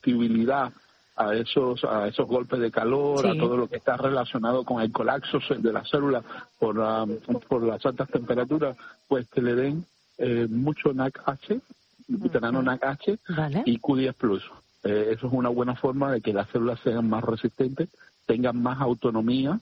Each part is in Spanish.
susceptibilidad a esos golpes de calor, a todo lo que está relacionado con el colapso de las células por las altas temperaturas, pues que le den mucho NAC-H, veterano NAC-H y Q10+. Eso es una buena forma de que las células sean más resistentes, tengan más autonomía,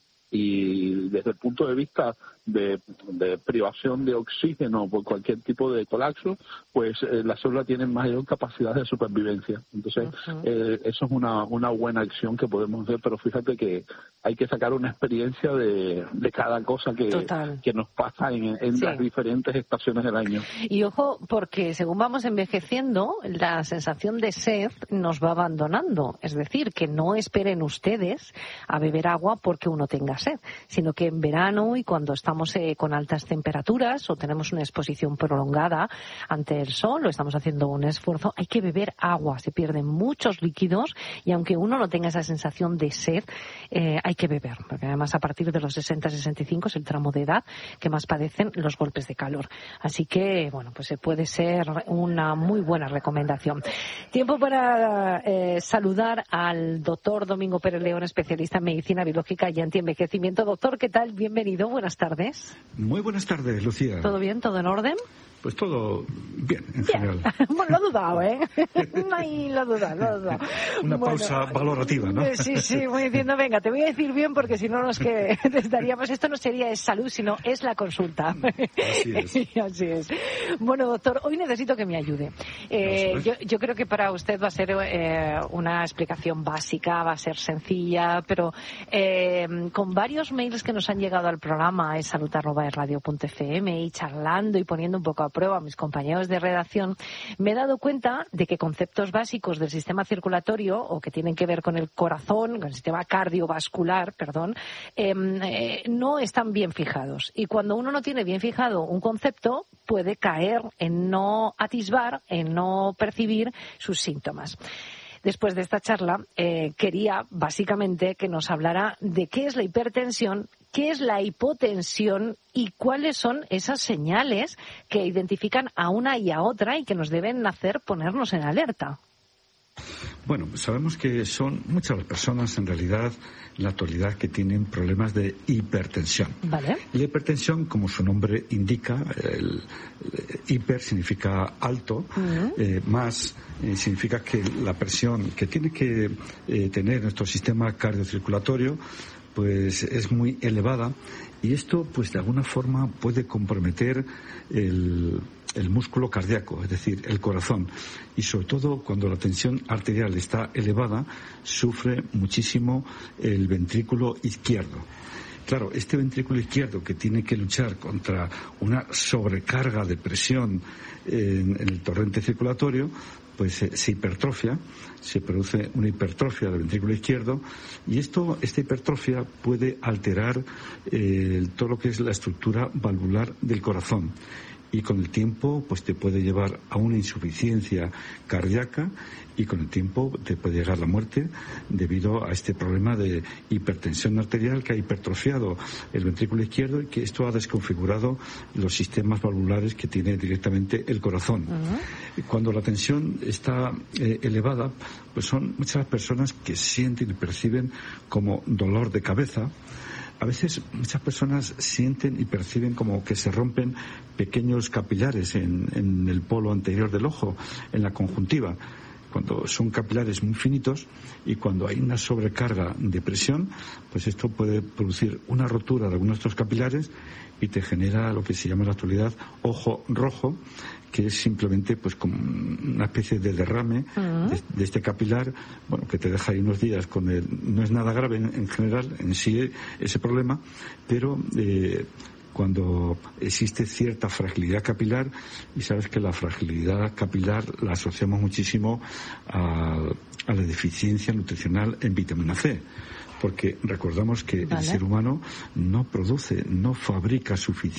y desde el punto de vista de privación de oxígeno por cualquier tipo de colapso, pues las células tienen mayor capacidad de supervivencia. Entonces, eso es una buena acción que podemos hacer, pero fíjate que hay que sacar una experiencia de cada cosa que nos pasa en las diferentes estaciones del año. Y ojo, porque según vamos envejeciendo, la sensación de sed nos va abandonando. Es decir, que no esperen ustedes a beber agua porque uno tenga sed, sino que en verano y cuando estamos con altas temperaturas o tenemos una exposición prolongada ante el sol o estamos haciendo un esfuerzo, hay que beber agua. Se pierden muchos líquidos y aunque uno no tenga esa sensación de sed, hay que beber, porque además a partir de los 60-65 es el tramo de edad que más padecen los golpes de calor. Así que, bueno, pues puede ser una muy buena recomendación. Tiempo para saludar al doctor Domingo Pérez León, especialista en medicina biológica y antienvejecimiento. Doctor, ¿qué tal? Bienvenido, buenas tardes. Muy buenas tardes, Lucía. ¿Todo bien? ¿Todo en orden? Pues todo bien, en general. Bueno, lo he dudado, ¿eh? Ay, lo he dudado. Una pausa valorativa, ¿no? Sí, voy diciendo, venga, te voy a decir bien porque si no nos que estaríamos, esto no sería es salud, sino es la consulta. Así es. Así es. Bueno, doctor, hoy necesito que me ayude. Yo creo que para usted va a ser una explicación básica, va a ser sencilla, pero con varios mails que nos han llegado al programa, es salud@radio.fm, y charlando y poniendo un poco a prueba a mis compañeros de redacción, me he dado cuenta de que conceptos básicos del sistema circulatorio o que tienen que ver con el corazón, con el sistema cardiovascular, no están bien fijados. Y cuando uno no tiene bien fijado un concepto, puede caer en no atisbar, en no percibir sus síntomas. Después de esta charla, quería básicamente que nos hablara de qué es la hipertensión, qué es la hipotensión y cuáles son esas señales que identifican a una y a otra y que nos deben hacer ponernos en alerta. Bueno, sabemos que son muchas las personas en realidad en la actualidad que tienen problemas de hipertensión. Vale. La hipertensión, como su nombre indica, el hiper significa alto, más significa que la presión que tiene que tener nuestro sistema cardiocirculatorio pues es muy elevada, y esto pues de alguna forma puede comprometer el músculo cardíaco, es decir, el corazón, y sobre todo cuando la tensión arterial está elevada, sufre muchísimo el ventrículo izquierdo. Claro, este ventrículo izquierdo, que tiene que luchar contra una sobrecarga de presión en el torrente circulatorio, pues se hipertrofia, se produce una hipertrofia del ventrículo izquierdo, y esta hipertrofia puede alterar todo lo que es la estructura valvular del corazón. Y con el tiempo pues te puede llevar a una insuficiencia cardíaca, y con el tiempo te puede llegar la muerte debido a este problema de hipertensión arterial que ha hipertrofiado el ventrículo izquierdo y que esto ha desconfigurado los sistemas valvulares que tiene directamente el corazón. Cuando la tensión está elevada, pues son muchas personas que sienten y perciben como dolor de cabeza. A veces muchas personas sienten y perciben como que se rompen pequeños capilares en el polo anterior del ojo, en la conjuntiva, cuando son capilares muy finitos, y cuando hay una sobrecarga de presión, pues esto puede producir una rotura de algunos de estos capilares y te genera lo que se llama en la actualidad ojo rojo, que es simplemente pues como una especie de derrame de este capilar, bueno, que te deja ahí unos días con no es nada grave en general en sí ese problema, pero cuando existe cierta fragilidad capilar, y sabes que la fragilidad capilar la asociamos muchísimo a la deficiencia nutricional en vitamina C. porque recordamos que el ser humano no fabrica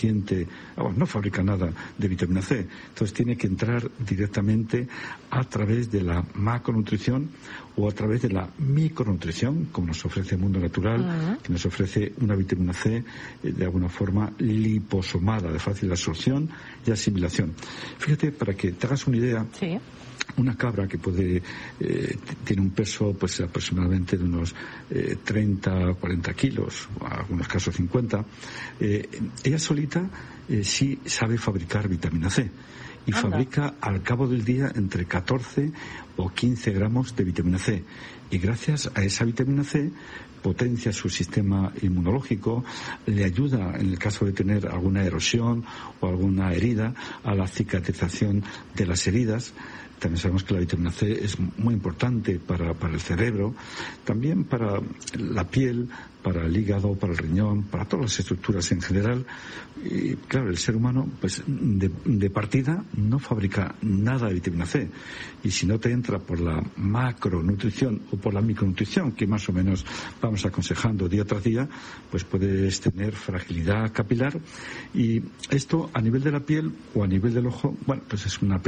no fabrica nada de vitamina C. Entonces tiene que entrar directamente a través de la macronutrición o a través de la micronutrición, como nos ofrece el mundo natural, que nos ofrece una vitamina C de alguna forma liposomada, de fácil absorción y asimilación. Fíjate, para que te hagas una idea, una cabra que tiene un peso pues aproximadamente de unos 30 40 kilos, en algunos casos 50, ella solita sí sabe fabricar vitamina C. Y fabrica al cabo del día entre 14 o 15 gramos de vitamina C. Y gracias a esa vitamina C potencia su sistema inmunológico, le ayuda, en el caso de tener alguna erosión o alguna herida, a la cicatrización de las heridas. También sabemos que la vitamina C es muy importante para el cerebro, también para la piel, para el hígado, para el riñón, para todas las estructuras en general. Y claro, el ser humano, pues de partida no fabrica nada de vitamina C. Y si no te entra por la macronutrición o por la micronutrición, que más o menos vamos aconsejando día tras día, pues puedes tener fragilidad capilar. Y esto a nivel de la piel o a nivel del ojo, bueno, pues es un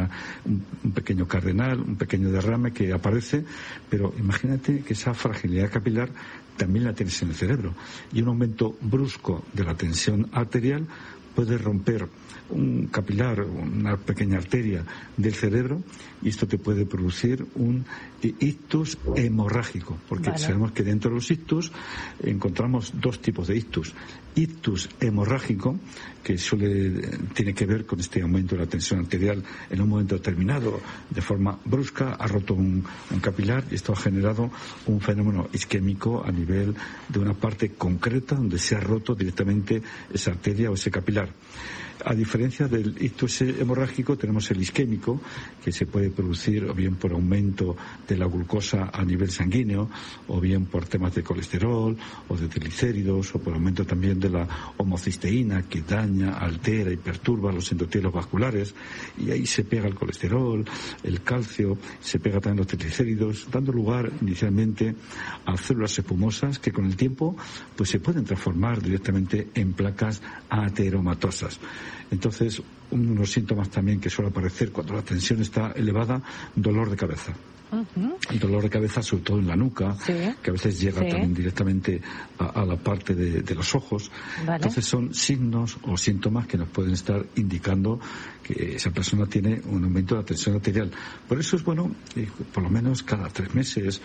pequeño cardenal, un pequeño derrame que aparece, pero imagínate que esa fragilidad capilar también la tienes en el cerebro, y un aumento brusco de la tensión arterial puede romper un capilar, una pequeña arteria del cerebro, y esto te puede producir un ictus hemorrágico, porque sabemos que dentro de los ictus encontramos dos tipos de ictus. Ictus hemorrágico, que tiene que ver con este aumento de la tensión arterial en un momento determinado, de forma brusca, ha roto un capilar, y esto ha generado un fenómeno isquémico a nivel de una parte concreta donde se ha roto directamente esa arteria o ese capilar. A diferencia del ictus hemorrágico, tenemos el isquémico, que se puede producir o bien por aumento de la glucosa a nivel sanguíneo, o bien por temas de colesterol o de triglicéridos, o por aumento también de la homocisteína, que daña, altera y perturba los endotelios vasculares, y ahí se pega el colesterol, el calcio, se pega también los triglicéridos, dando lugar inicialmente a células espumosas que con el tiempo pues se pueden transformar directamente en placas ateromatosas. Entonces, unos síntomas también que suele aparecer cuando la tensión está elevada: dolor de cabeza. El dolor de cabeza, sobre todo en la nuca, que a veces llega también directamente a la parte de los ojos. Entonces son signos o síntomas que nos pueden estar indicando que esa persona tiene un aumento de la tensión arterial. Por eso es bueno, por lo menos cada 3 meses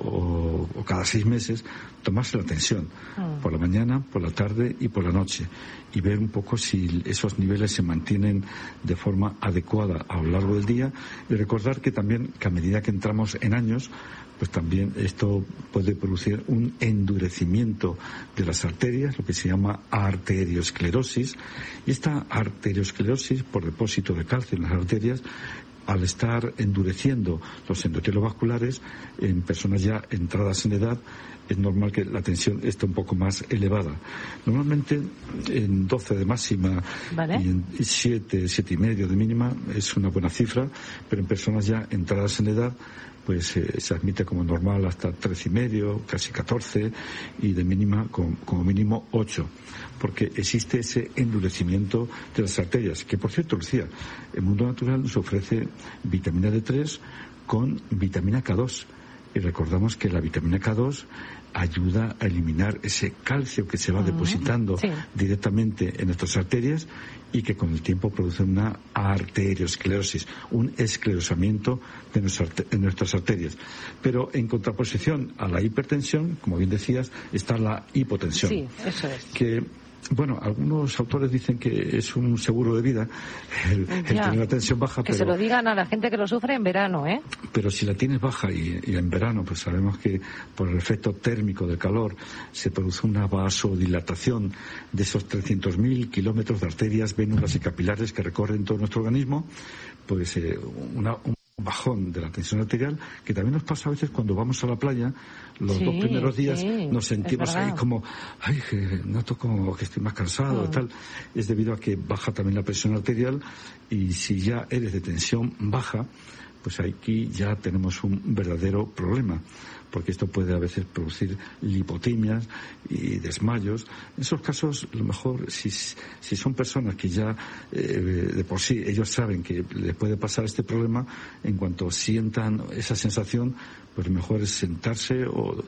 o cada 6 meses, tomarse la tensión por la mañana, por la tarde y por la noche, y ver un poco si esos niveles se mantienen de forma adecuada a lo largo del día, y recordar que también que a medida que entramos en años, pues también esto puede producir un endurecimiento de las arterias, lo que se llama arteriosclerosis, y esta arteriosclerosis por depósito de calcio en las arterias, al estar endureciendo los endotelios vasculares en personas ya entradas en edad, es normal que la tensión esté un poco más elevada. Normalmente en 12 de máxima y en 7,5 de mínima es una buena cifra, pero en personas ya entradas en edad pues se admite como normal hasta 13,5, casi 14, y de mínima como mínimo 8, porque existe ese endurecimiento de las arterias, que por cierto, Lucía, el mundo natural nos ofrece vitamina D3 con vitamina K2, y recordamos que la vitamina K2 ayuda a eliminar ese calcio que se va depositando directamente en nuestras arterias, y que con el tiempo produce una arteriosclerosis, un esclerosamiento de nuestras arterias. Pero en contraposición a la hipertensión, como bien decías, está la hipotensión. Sí, eso es. Que, bueno, algunos autores dicen que es un seguro de vida el tener la tensión baja. Que se lo digan a la gente que lo sufre en verano, ¿eh? Pero si la tienes baja y en verano, pues sabemos que por el efecto térmico del calor se produce una vasodilatación de esos 300.000 kilómetros de arterias, vénulas y capilares que recorren todo nuestro organismo, pues un bajón de la tensión arterial, que también nos pasa a veces cuando vamos a la playa. Los 2 primeros días nos sentimos ahí como, que noto como que estoy más cansado y tal. Es debido a que baja también la presión arterial, y si ya eres de tensión baja, pues aquí ya tenemos un verdadero problema, porque esto puede a veces producir lipotemias y desmayos. En esos casos, lo mejor, si son personas que ya de por sí ellos saben que les puede pasar este problema, en cuanto sientan esa sensación, pues lo mejor es sentarse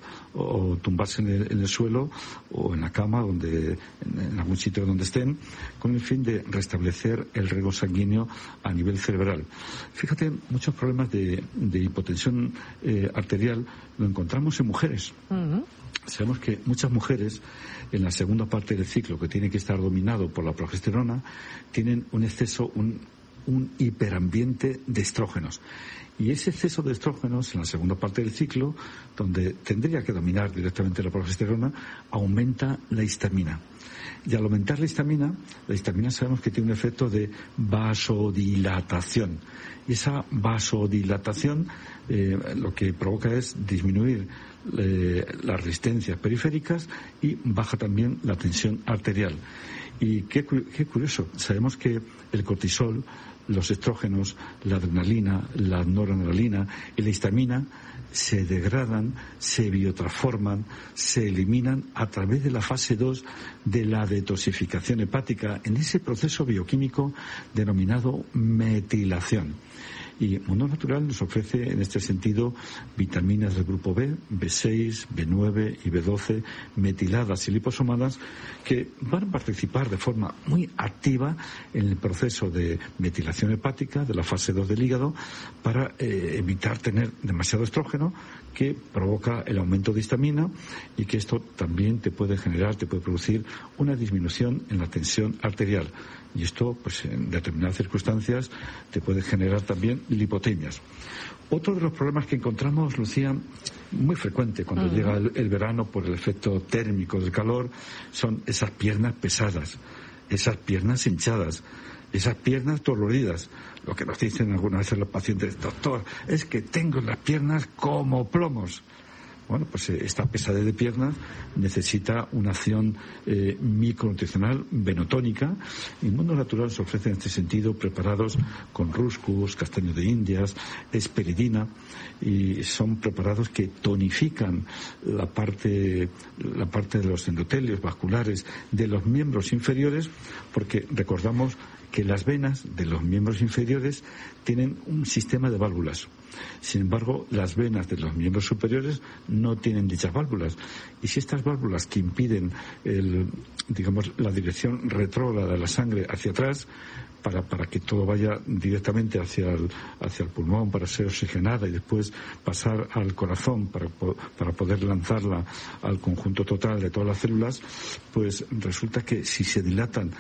o tumbarse en el suelo o en la cama, en algún sitio donde estén, con el fin de restablecer el riego sanguíneo a nivel cerebral. Fíjate, muchos problemas de hipotensión arterial lo encontramos en mujeres. Uh-huh. Sabemos que muchas mujeres, en la segunda parte del ciclo, que tiene que estar dominado por la progesterona, tienen un exceso, un hiperambiente de estrógenos. Y ese exceso de estrógenos en la segunda parte del ciclo, donde tendría que dominar directamente la progesterona, aumenta la histamina. Y al aumentar la histamina sabemos que tiene un efecto de vasodilatación. Y esa vasodilatación lo que provoca es disminuir las resistencias periféricas y baja también la tensión arterial. Y qué curioso, sabemos que el cortisol, los estrógenos, la adrenalina, la noradrenalina y la histamina se degradan, se biotransforman, se eliminan a través de la fase 2 de la detoxificación hepática, en ese proceso bioquímico denominado metilación. Y Mundo Natural nos ofrece en este sentido vitaminas del grupo B, B6, B9 y B12, metiladas y liposomadas, que van a participar de forma muy activa en el proceso de metilación hepática de la fase 2 del hígado para evitar tener demasiado estrógeno, que provoca el aumento de histamina y que esto también te puede producir una disminución en la tensión arterial. Y esto, pues en determinadas circunstancias, te puede generar también lipotemias. Otro de los problemas que encontramos, Lucía, muy frecuente cuando llega el verano por el efecto térmico del calor, son esas piernas pesadas, esas piernas hinchadas, esas piernas doloridas. Lo que nos dicen algunas veces los pacientes: doctor, es que tengo las piernas como plomos. Bueno, pues esta pesadez de piernas necesita una acción micronutricional venotónica, y Mundo Natural se ofrece en este sentido preparados con ruscus, castaño de Indias, esperidina, y son preparados que tonifican la parte de los endotelios vasculares de los miembros inferiores, porque recordamos que las venas de los miembros inferiores tienen un sistema de válvulas. Sin embargo, las venas de los miembros superiores no tienen dichas válvulas. Y si estas válvulas que impiden la dirección retrógrada de la sangre hacia atrás, para que todo vaya directamente hacia el pulmón para ser oxigenada y después pasar al corazón para poder lanzarla al conjunto total de todas las células, pues resulta que si se dilatan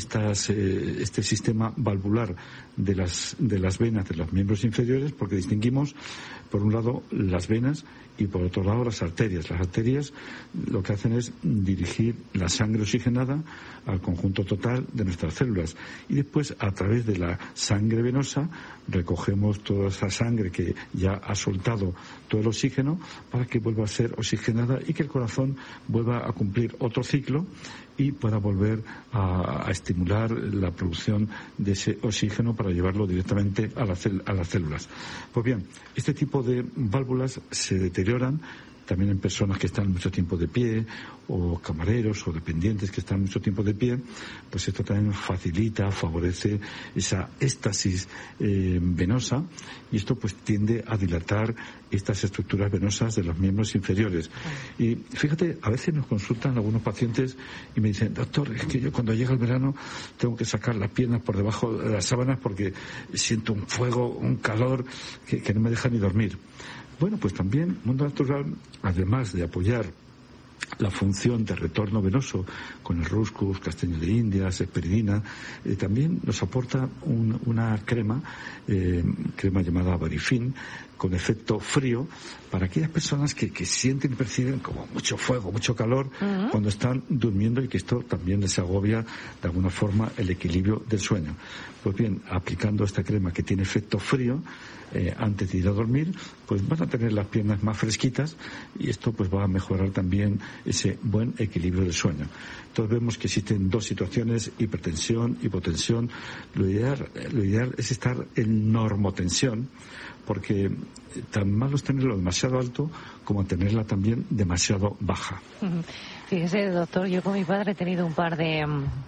este sistema valvular de las venas de los miembros inferiores, porque distinguimos por un lado las venas y por otro lado las arterias. Las arterias lo que hacen es dirigir la sangre oxigenada al conjunto total de nuestras células, y después a través de la sangre venosa recogemos toda esa sangre que ya ha soltado todo el oxígeno para que vuelva a ser oxigenada y que el corazón vuelva a cumplir otro ciclo y pueda volver a estimular la producción de ese oxígeno para llevarlo directamente a las células. Pues bien, este tipo de válvulas se deterioran también en personas que están mucho tiempo de pie, o camareros o dependientes que están mucho tiempo de pie. Pues esto también favorece esa éstasis venosa, y esto pues tiende a dilatar estas estructuras venosas de los miembros inferiores. Y fíjate, a veces nos consultan algunos pacientes y me dicen: doctor, es que yo cuando llega el verano tengo que sacar las piernas por debajo de las sábanas porque siento un fuego, un calor que no me deja ni dormir. Bueno, pues también Mundo Natural, además de apoyar la función de retorno venoso con el ruscus, castaño de Indias, esperidina, también nos aporta una crema llamada Varifin, con efecto frío, para aquellas personas que sienten y perciben como mucho fuego, mucho calor cuando están durmiendo, y que esto también les agobia de alguna forma el equilibrio del sueño. Pues bien, aplicando esta crema que tiene efecto frío, antes de ir a dormir, pues van a tener las piernas más fresquitas, y esto pues va a mejorar también ese buen equilibrio del sueño. Entonces vemos que existen dos situaciones: hipertensión, hipotensión. Lo ideal es estar en normotensión, porque tan malo es tenerlo demasiado alto como tenerla también demasiado baja. Fíjese, doctor, yo con mi padre he tenido un par de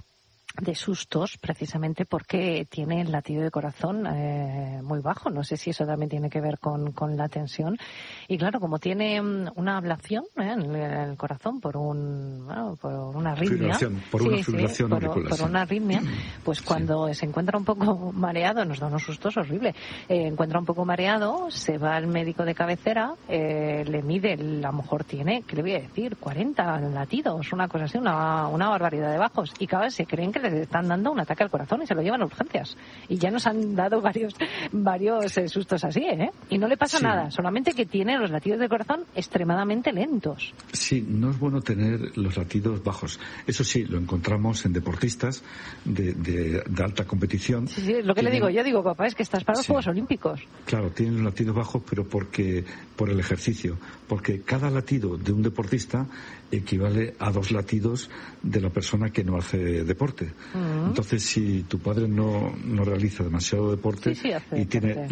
sustos, precisamente porque tiene el latido de corazón muy bajo. No sé si eso también tiene que ver con la tensión. Y claro, como tiene una ablación en el corazón por una arritmia. Por una arritmia, pues cuando se encuentra un poco mareado, nos da unos sustos horribles. Encuentra un poco mareado, se va al médico de cabecera, le mide, a lo mejor tiene, ¿qué le voy a decir? 40 latidos, una cosa así, una barbaridad de bajos. Y cada vez se creen que le están dando un ataque al corazón y se lo llevan a urgencias. Y ya nos han dado varios sustos así, ¿eh? Y no le pasa nada, solamente que tiene los latidos del corazón extremadamente lentos. Sí, no es bueno tener los latidos bajos. Eso sí, lo encontramos en deportistas de alta competición. Sí, es lo que le digo. Yo digo, papá, es que estás para los Juegos Olímpicos. Claro, tienen los latidos bajos, pero por el ejercicio. Porque cada latido de un deportista equivale a 2 latidos de la persona que no hace deporte. Entonces, si tu padre no realiza demasiado deporte y tiene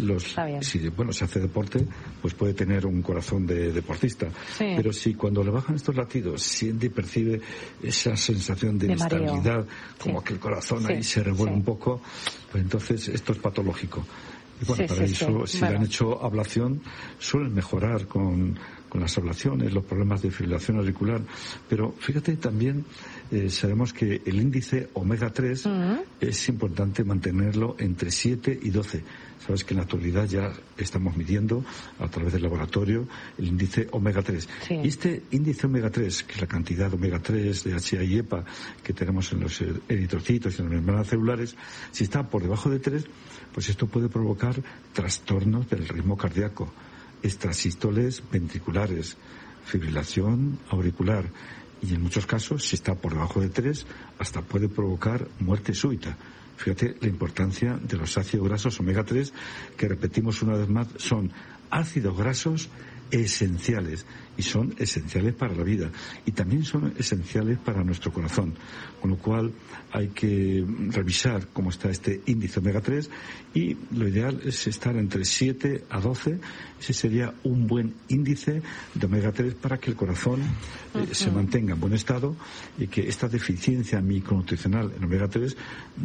si hace deporte, pues puede tener un corazón de deportista. Sí. Pero si cuando le bajan estos latidos siente y percibe esa sensación de inestabilidad, como que el corazón ahí se revuelve un poco, pues entonces esto es patológico. Y bueno, para eso, si le han hecho ablación, suelen mejorar con las ablaciones, los problemas de fibrilación auricular. Pero fíjate, también sabemos que el índice omega 3 es importante mantenerlo entre 7 y 12. Sabes que en la actualidad ya estamos midiendo a través del laboratorio el índice omega 3. Sí. Y este índice omega 3, que es la cantidad de omega 3, DHA y EPA que tenemos en los eritrocitos y en las membranas celulares, si está por debajo de 3, pues esto puede provocar trastornos del ritmo cardíaco, extrasístoles ventriculares, fibrilación auricular, y en muchos casos, si está por debajo de 3, hasta puede provocar muerte súbita. Fíjate la importancia de los ácidos grasos omega 3, que repetimos una vez más, son ácidos grasos esenciales, y son esenciales para la vida, y también son esenciales para nuestro corazón, con lo cual hay que revisar cómo está este índice omega 3, y lo ideal es estar entre 7 a 12, ese sería un buen índice de omega 3 para que el corazón se mantenga en buen estado y que esta deficiencia micronutricional en omega 3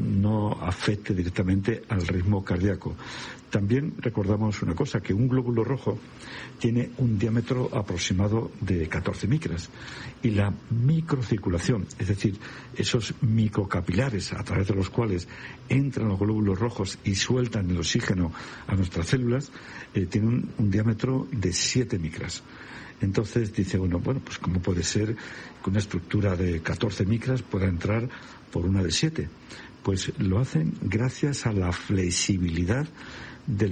no afecte directamente al ritmo cardíaco. También recordamos una cosa, que un glóbulo rojo tiene un diámetro aproximado de 14 micras, y la microcirculación, es decir, esos microcapilares a través de los cuales entran los glóbulos rojos y sueltan el oxígeno a nuestras células, tienen un diámetro de 7 micras. Entonces dice uno, bueno, pues ¿cómo puede ser que una estructura de 14 micras pueda entrar por una de 7? Pues lo hacen gracias a la flexibilidad de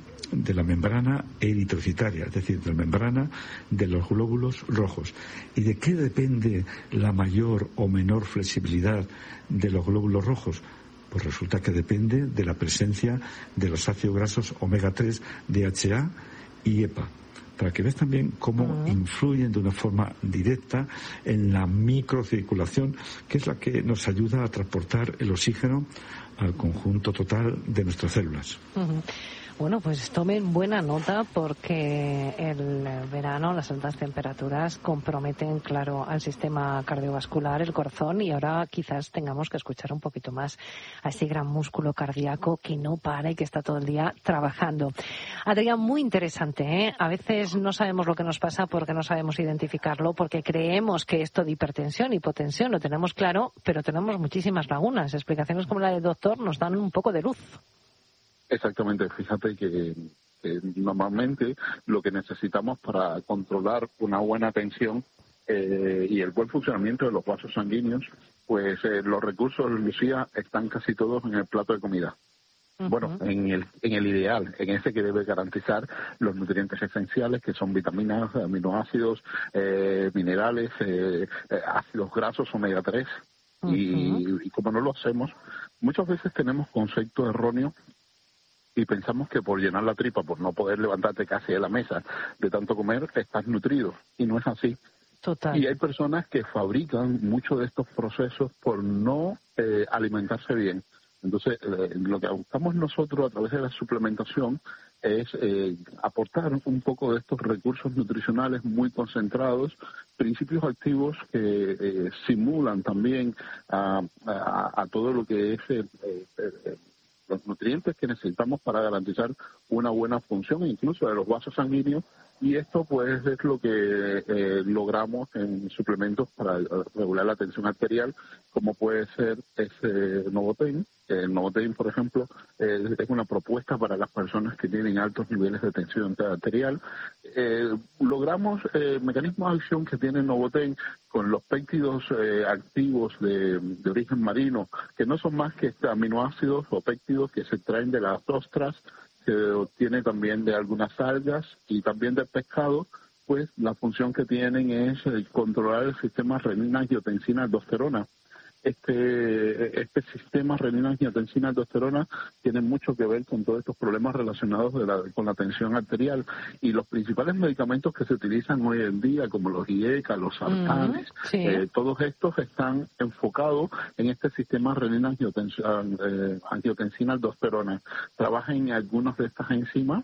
la membrana eritrocitaria, es decir, de la membrana de los glóbulos rojos. ¿Y de qué depende la mayor o menor flexibilidad de los glóbulos rojos? Pues resulta que depende de la presencia de los ácidos grasos omega 3, DHA y EPA. Para que veas también cómo influyen de una forma directa en la microcirculación, que es la que nos ayuda a transportar el oxígeno al conjunto total de nuestras células. Bueno, pues tomen buena nota, porque el verano, las altas temperaturas comprometen, claro, al sistema cardiovascular, el corazón, y ahora quizás tengamos que escuchar un poquito más a ese gran músculo cardíaco que no para y que está todo el día trabajando. Adrián, muy interesante, ¿eh? A veces no sabemos lo que nos pasa porque no sabemos identificarlo, porque creemos que esto de hipertensión, hipotensión, lo tenemos claro, pero tenemos muchísimas lagunas. Explicaciones como la del doctor nos dan un poco de luz. Exactamente, fíjate que normalmente lo que necesitamos para controlar una buena tensión y el buen funcionamiento de los vasos sanguíneos, pues los recursos, Lucía, están casi todos en el plato de comida. Bueno, en el ideal, en ese que debe garantizar los nutrientes esenciales, que son vitaminas, aminoácidos, minerales, ácidos grasos, omega 3, y como no lo hacemos, muchas veces tenemos conceptos erróneos y pensamos que por llenar la tripa, por no poder levantarte casi de la mesa de tanto comer, estás nutrido. Y no es así. Total. Y hay personas que fabrican muchos de estos procesos por no alimentarse bien. Entonces, lo que buscamos nosotros a través de la suplementación es aportar un poco de estos recursos nutricionales muy concentrados, principios activos que simulan también a todo lo que es los nutrientes que necesitamos para garantizar una buena función incluso de los vasos sanguíneos, y esto pues es lo que logramos en suplementos para regular la tensión arterial, como puede ser ese Novotain. El Novotain, por ejemplo, es una propuesta para las personas que tienen altos niveles de tensión arterial. Logramos mecanismos de acción que tiene Novotain con los péptidos activos de origen marino, que no son más que aminoácidos o péptidos que se extraen de las ostras, se obtiene también de algunas algas y también del pescado. Pues la función que tienen es controlar el sistema renina-angiotensina-aldosterona. Este sistema renina-angiotensina-aldosterona tiene mucho que ver con todos estos problemas relacionados con la tensión arterial, y los principales medicamentos que se utilizan hoy en día, como los IECA, los sartanes, todos estos están enfocados en este sistema renina-angiotensina-aldosterona. Trabajan en algunas de estas enzimas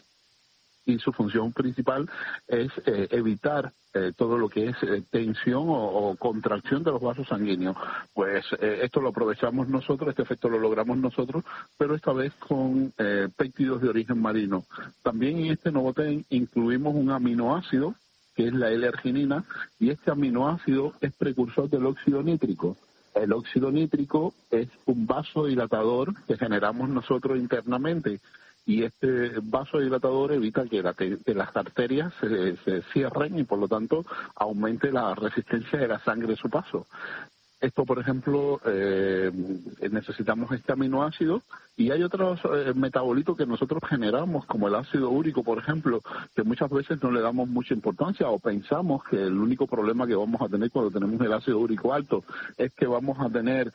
y su función principal es evitar todo lo que es tensión o contracción de los vasos sanguíneos. Pues esto lo aprovechamos nosotros, este efecto lo logramos nosotros, pero esta vez con péptidos de origen marino. También en este Novotain incluimos un aminoácido, que es la L-arginina, y este aminoácido es precursor del óxido nítrico. El óxido nítrico es un vasodilatador que generamos nosotros internamente, y este vasodilatador evita que las arterias se cierren y por lo tanto aumente la resistencia de la sangre a su paso. Esto, por ejemplo, necesitamos este aminoácido, y hay otros metabolitos que nosotros generamos, como el ácido úrico, por ejemplo, que muchas veces no le damos mucha importancia o pensamos que el único problema que vamos a tener cuando tenemos el ácido úrico alto es que vamos a tener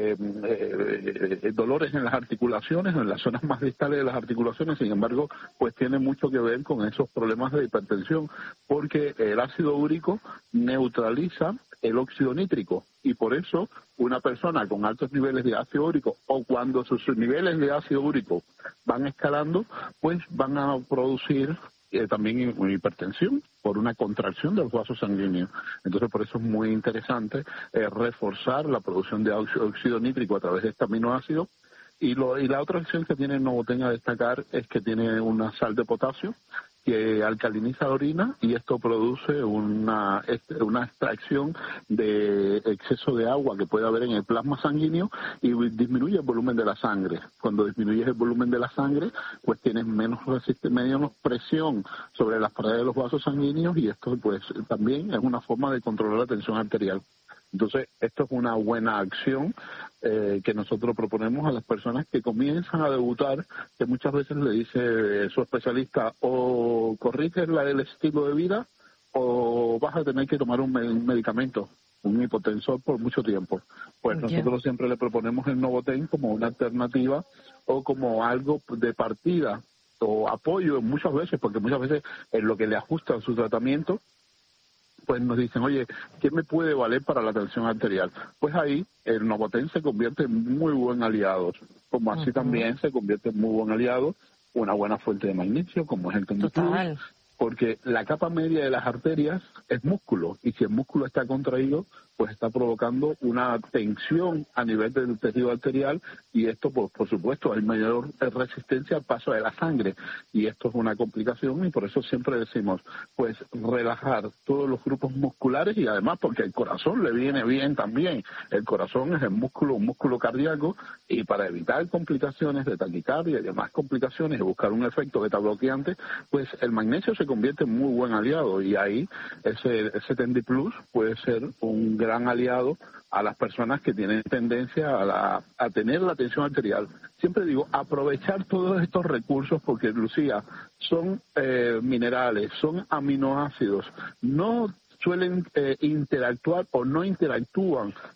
dolores en las articulaciones, en las zonas más distales de las articulaciones. Sin embargo, pues tiene mucho que ver con esos problemas de hipertensión, porque el ácido úrico neutraliza el óxido nítrico, y por eso una persona con altos niveles de ácido úrico, o cuando sus niveles de ácido úrico van escalando, pues van a producir también hipertensión por una contracción de los vasos sanguíneos. Entonces, por eso es muy interesante reforzar la producción de óxido nítrico a través de este aminoácido. Y la otra acción que tiene el Novotain a destacar es que tiene una sal de potasio que alcaliniza la orina, y esto produce una extracción de exceso de agua que puede haber en el plasma sanguíneo y disminuye el volumen de la sangre. Cuando disminuyes el volumen de la sangre, pues tienes menos presión sobre las paredes de los vasos sanguíneos, y esto pues también es una forma de controlar la tensión arterial. Entonces, esto es una buena acción que nosotros proponemos a las personas que comienzan a debutar, que muchas veces le dice su especialista: o corriges el estilo de vida o vas a tener que tomar un medicamento, un hipotensor, por mucho tiempo. Pues nosotros siempre le proponemos el Novotain como una alternativa o como algo de partida o apoyo muchas veces, porque muchas veces es lo que le ajusta a su tratamiento. Pues nos dicen: oye, ¿qué me puede valer para la tensión arterial? Pues ahí el Novotain se convierte en muy buen aliado, como así también se convierte en muy buen aliado una buena fuente de magnesio, como es el Tendiplus, porque la capa media de las arterias es músculo, y si el músculo está contraído, pues está provocando una tensión a nivel del tejido arterial, y esto, pues, por supuesto, hay mayor resistencia al paso de la sangre, y esto es una complicación, y por eso siempre decimos, pues, relajar todos los grupos musculares, y además porque el corazón le viene bien también. El corazón es un músculo cardíaco, y para evitar complicaciones de taquicardia y demás complicaciones, y buscar un efecto beta bloqueante, pues el magnesio se convierte en muy buen aliado, y ahí ese Tendiplus puede ser un gran aliado a las personas que tienen tendencia a tener la tensión arterial. Siempre digo, aprovechar todos estos recursos, porque, Lucía, son minerales, son aminoácidos, no suelen interactuar o no interactúan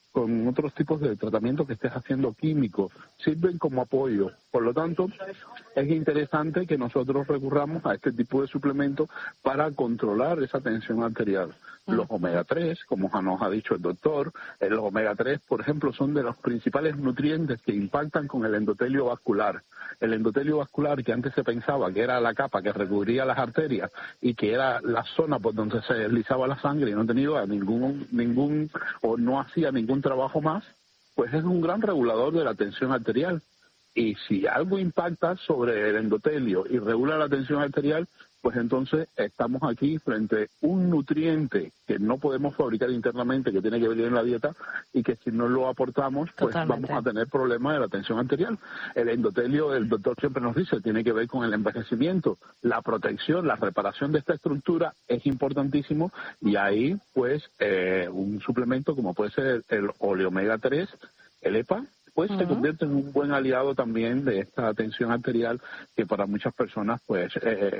con otros tipos de tratamiento que estés haciendo químicos, sirven como apoyo. Por lo tanto, es interesante que nosotros recurramos a este tipo de suplementos para controlar esa tensión arterial. Los omega 3, como nos ha dicho el doctor, los omega 3, por ejemplo, son de los principales nutrientes que impactan con el endotelio vascular. El endotelio vascular, que antes se pensaba que era la capa que recubría las arterias y que era la zona por donde se deslizaba la sangre y no tenía ningún o no hacía ningún trabajo más, pues es un gran regulador de la tensión arterial. Y si algo impacta sobre el endotelio y regula la tensión arterial, pues entonces estamos aquí frente a un nutriente que no podemos fabricar internamente, que tiene que venir en la dieta, y que si no lo aportamos, pues vamos a tener problemas de la tensión arterial. El endotelio, el doctor siempre nos dice, tiene que ver con el envejecimiento, la protección, la reparación de esta estructura es importantísimo, y ahí pues un suplemento como puede ser el oleomega 3, el EPA, pues se convierte en un buen aliado también de esta tensión arterial, que para muchas personas pues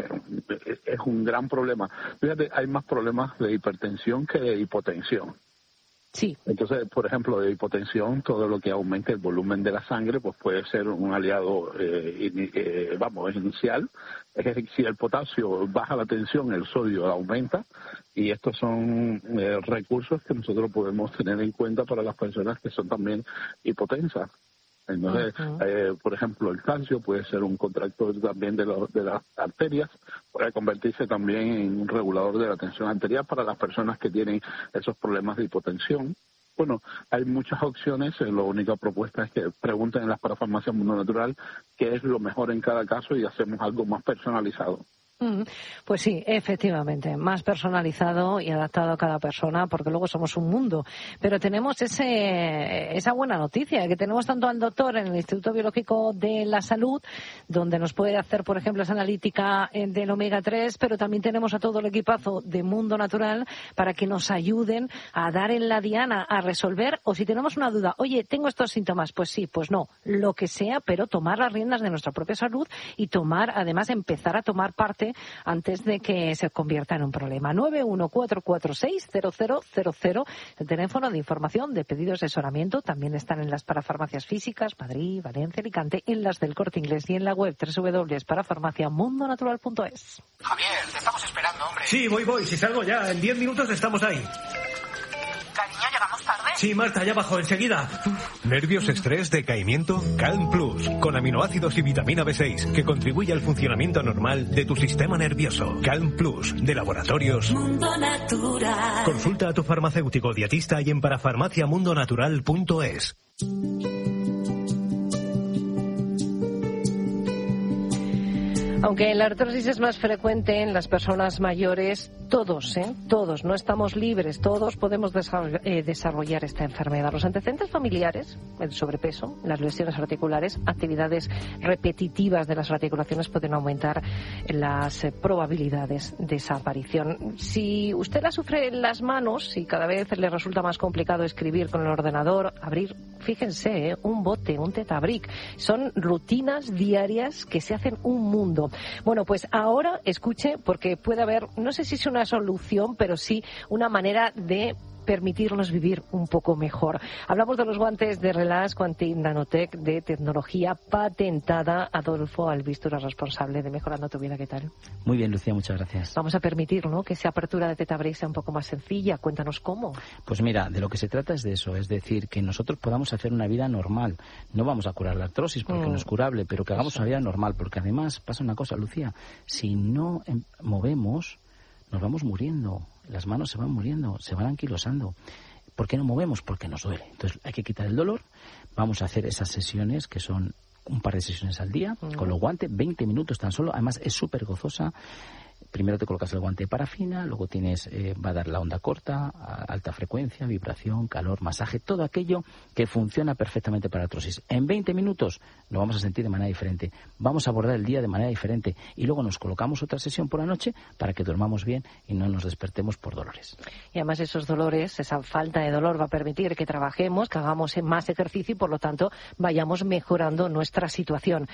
es un gran problema. Fíjate, hay más problemas de hipertensión que de hipotensión. Sí. Entonces, por ejemplo, de hipotensión, todo lo que aumente el volumen de la sangre, pues puede ser un aliado, inicial. Es decir, si el potasio baja la tensión, el sodio aumenta, y estos son recursos que nosotros podemos tener en cuenta para las personas que son también hipotensas. Entonces, por ejemplo, el calcio puede ser un contractor también de las arterias, puede convertirse también en un regulador de la tensión arterial para las personas que tienen esos problemas de hipotensión. Bueno, hay muchas opciones, la única propuesta es que pregunten en las parafarmacias Mundo Natural qué es lo mejor en cada caso y hacemos algo más personalizado. Pues sí, efectivamente, más personalizado y adaptado a cada persona, porque luego somos un mundo. Pero tenemos esa buena noticia, que tenemos tanto al doctor en el Instituto Biológico de la Salud, donde nos puede hacer, por ejemplo, esa analítica del omega 3, pero también tenemos a todo el equipazo de Mundo Natural para que nos ayuden a dar en la diana, a resolver, o si tenemos una duda, oye, tengo estos síntomas, pues sí, pues no, lo que sea, pero tomar las riendas de nuestra propia salud y además empezar a tomar parte antes de que se convierta en un problema. 914460000, el teléfono de información, de pedidos de asesoramiento. También están en las parafarmacias físicas, Madrid, Valencia, Alicante, en las del Corte Inglés y en la web www.parafarmaciamundonatural.es. Javier, te estamos esperando, hombre. Sí, voy. Si salgo ya, en 10 minutos estamos ahí. Cariño, ¿llegamos tarde? Sí, Marta, ya bajo, enseguida. ¿Nervios, estrés, decaimiento? Calm Plus, con aminoácidos y vitamina B6, que contribuye al funcionamiento normal de tu sistema nervioso. Calm Plus, de Laboratorios Mundo Natural. Consulta a tu farmacéutico dietista y en parafarmaciamundonatural.es. Aunque la artrosis es más frecuente en las personas mayores, todos, no estamos libres, todos podemos desarrollar esta enfermedad. Los antecedentes familiares, el sobrepeso, las lesiones articulares, actividades repetitivas de las articulaciones pueden aumentar las probabilidades de esa aparición. Si usted la sufre en las manos y cada vez le resulta más complicado escribir con el ordenador, abrir, fíjense, un bote, un tetabric, son rutinas diarias que se hacen un mundo. Bueno, pues ahora escuche, porque puede haber, no sé si es una solución, pero sí una manera de permitirnos vivir un poco mejor. Hablamos de los guantes de Relax Quantic Nanotech de tecnología patentada. Adolfo Albistura, responsable de Mejorando tu Vida. ¿Qué tal? Muy bien, Lucía, muchas gracias. Vamos a permitir, ¿no?, que esa apertura de tetabric sea un poco más sencilla. Cuéntanos cómo. Pues mira, de lo que se trata es de eso, es decir, que nosotros podamos hacer una vida normal. No vamos a curar la artrosis porque no es curable, pero que hagamos una vida normal, porque además pasa una cosa, Lucía, si no movemos, nos vamos muriendo. Las manos se van muriendo, se van anquilosando. ¿Por qué no movemos? Porque nos duele. Entonces hay que quitar el dolor. Vamos a hacer esas sesiones que son un par de sesiones al día con los guantes, 20 minutos tan solo. Además es súper gozosa. Primero te colocas el guante de parafina, luego va a dar la onda corta, alta frecuencia, vibración, calor, masaje, todo aquello que funciona perfectamente para la artrosis. En 20 minutos nos vamos a sentir de manera diferente, vamos a abordar el día de manera diferente y luego nos colocamos otra sesión por la noche para que dormamos bien y no nos despertemos por dolores. Y además esos dolores, esa falta de dolor va a permitir que trabajemos, que hagamos más ejercicio y por lo tanto vayamos mejorando nuestra situación.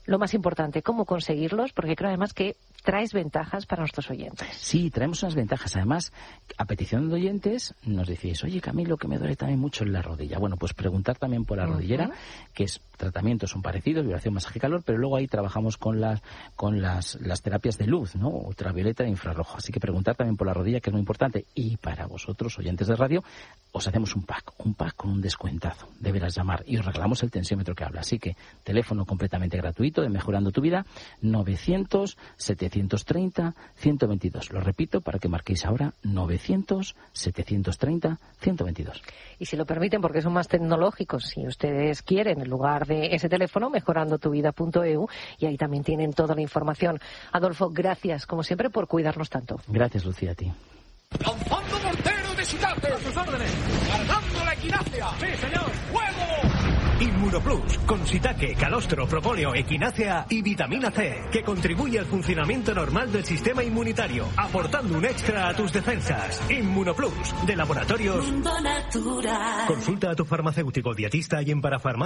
lo más importante, cómo conseguirlos, porque creo además que traes ventajas para nuestros oyentes. Sí, traemos unas ventajas. Además, a petición de oyentes, nos decís, oye, Camilo, que me duele también mucho en la rodilla. Bueno, pues preguntar también por la rodillera, que es tratamientos son parecidos, vibración, masaje, calor, pero luego ahí trabajamos con las terapias de luz, ¿no? Ultravioleta e infrarrojo. Así que preguntar también por la rodilla, que es muy importante. Y para vosotros, oyentes de radio, os hacemos un pack con un descuentazo. Deberás llamar y os regalamos el tensiómetro que habla. Así que teléfono completamente gratuito de Mejorando tu Vida, 900-730-122. Lo repito para que marquéis ahora, 900-730-122. Y si lo permiten, porque son más tecnológicos, si ustedes quieren, en lugar de ese teléfono, mejorandotuvida.eu, y ahí también tienen toda la información. Adolfo, gracias, como siempre, por cuidarnos tanto. Gracias, Lucía, a ti. ¡Lanzando mortero de Shitate! ¡A sus órdenes! ¡Cargando la equinacia! ¡Sí, señor! ¡Fuego! Inmunoplus, con shiitake, calostro, propóleo, equinácea y vitamina C, que contribuye al funcionamiento normal del sistema inmunitario, aportando un extra a tus defensas. Inmunoplus, de Laboratorios Mundo Natural. Consulta a tu farmacéutico dietista y en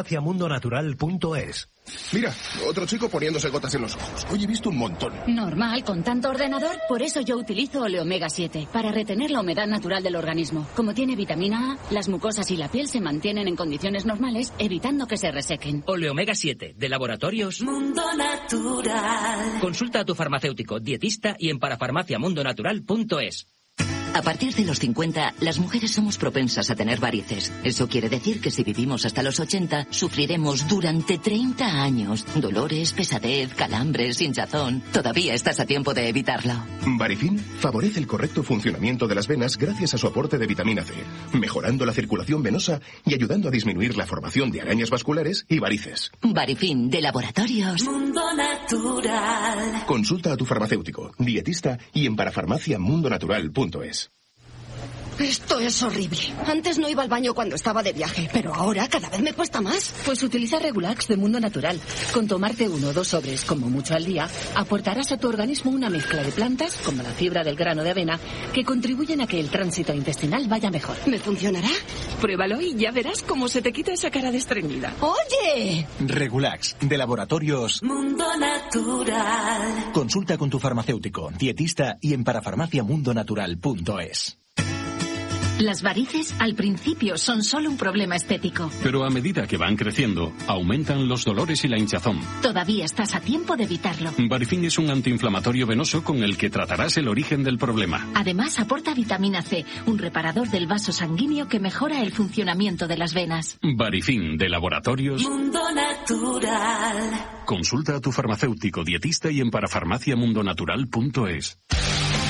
parafarmaciamundonatural.es. Mira, otro chico poniéndose gotas en los ojos. Hoy he visto un montón. Normal, con tanto ordenador. Por eso yo utilizo Oleomega 7, para retener la humedad natural del organismo. Como tiene vitamina A, las mucosas y la piel se mantienen en condiciones normales, evitando que se resequen. Oleomega 7, de Laboratorios Mundo Natural. Consulta a tu farmacéutico dietista y en parafarmaciamundonatural.es. A partir de los 50, las mujeres somos propensas a tener varices. Eso quiere decir que si vivimos hasta los 80, sufriremos durante 30 años dolores, pesadez, calambres, hinchazón. Todavía estás a tiempo de evitarlo. Varifin favorece el correcto funcionamiento de las venas gracias a su aporte de vitamina C, mejorando la circulación venosa y ayudando a disminuir la formación de arañas vasculares y varices. Varifin, de Laboratorios Mundo Natural. Consulta a tu farmacéutico, dietista y en parafarmaciamundonatural.es. Esto es horrible. Antes no iba al baño cuando estaba de viaje, pero ahora cada vez me cuesta más. Pues utiliza Regulax de Mundo Natural. Con tomarte 1 o 2 sobres, como mucho al día, aportarás a tu organismo una mezcla de plantas, como la fibra del grano de avena, que contribuyen a que el tránsito intestinal vaya mejor. ¿Me funcionará? Pruébalo y ya verás cómo se te quita esa cara de estreñida. ¡Oye! Regulax, de Laboratorios Mundo Natural. Consulta con tu farmacéutico, dietista y en parafarmaciamundonatural.es. Las varices al principio son solo un problema estético. Pero a medida que van creciendo, aumentan los dolores y la hinchazón. Todavía estás a tiempo de evitarlo. Varifin es un antiinflamatorio venoso con el que tratarás el origen del problema. Además aporta vitamina C, un reparador del vaso sanguíneo que mejora el funcionamiento de las venas. Varifin, de Laboratorios Mundo Natural. Consulta a tu farmacéutico dietista y en parafarmaciamundonatural.es.